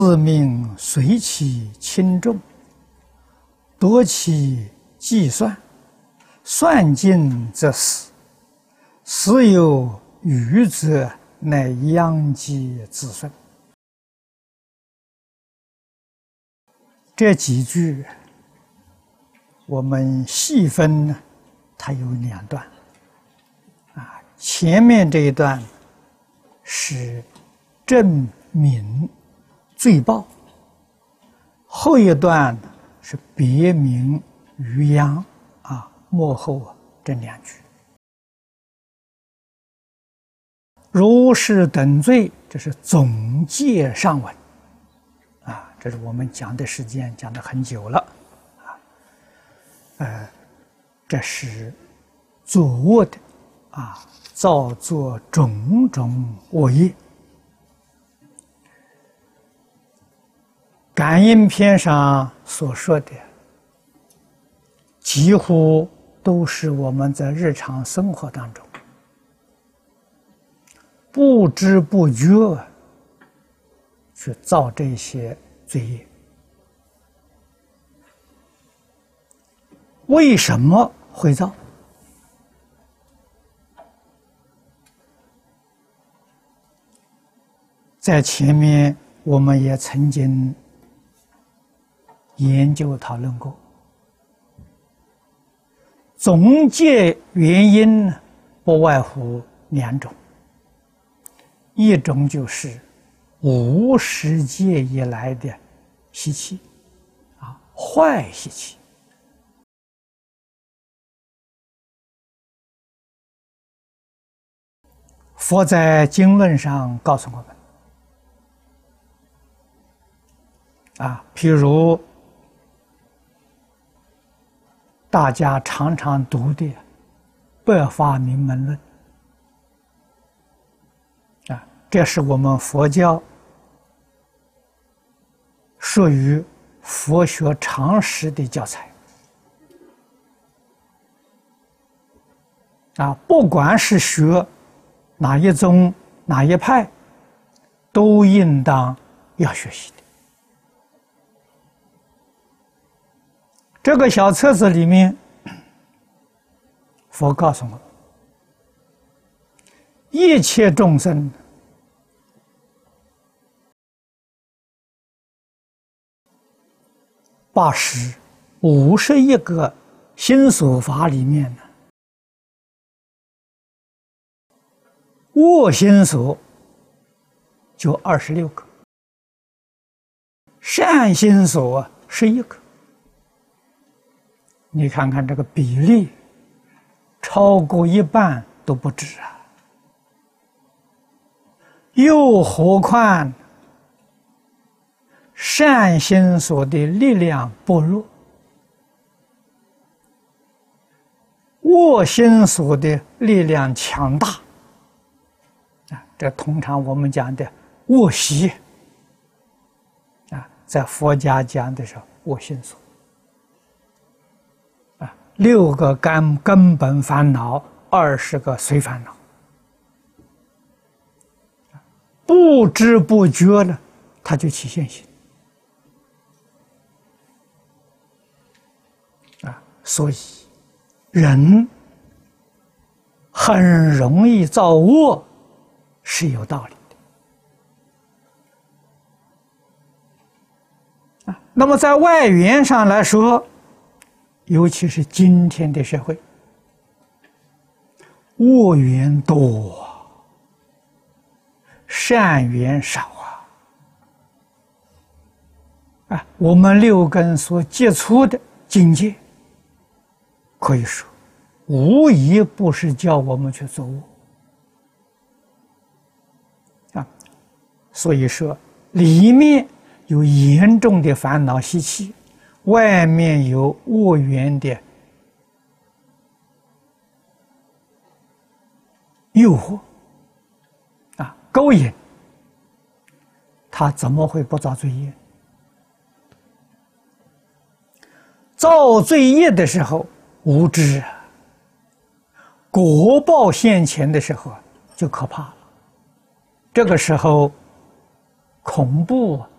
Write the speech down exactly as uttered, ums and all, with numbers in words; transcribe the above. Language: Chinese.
自命随其轻重，夺其计算，算尽则死。死有余则，乃殃及子孙。这几句我们细分呢，它有两段啊。前面这一段是正名罪报，后一段是别名余殃啊。末后这两句，如是等罪，这是总结上文啊。这是我们讲的时间讲得很久了啊。呃，这是作恶的啊，造作种种恶业。感应篇上所说的，几乎都是我们在日常生活当中不知不觉去造这些罪业。为什么会造？在前面我们也曾经研究讨论过，总结原因不外乎两种，一种就是无始界以来的习气啊，坏习气。佛在经论上告诉我们啊，譬如大家常常读的《百法明门论》啊，这是我们佛教属于佛学常识的教材啊，不管是学哪一宗哪一派，都应当要学习的。这个小册子里面，佛告诉我，一切众生八十五十一个心所法里面呢，恶心所就二十六个，善心所十一个。你看看这个比例，超过一半都不止啊！又何况善心所的力量薄弱，恶心所的力量强大啊！这通常我们讲的恶习啊，在佛家讲的是恶心所。六个根根本烦恼，二十个随烦恼，不知不觉了，它就起现行啊。所以人很容易造恶，是有道理的啊。那么在外缘上来说，尤其是今天的社会，恶缘多，善缘少啊！啊，我们六根所接触的境界，可以说无一不是叫我们去做恶啊。所以说，里面有严重的烦恼习气，外面有恶缘的诱惑啊，勾引，他怎么会不造罪业？造罪业的时候无知啊，果报现前的时候就可怕了。这个时候恐怖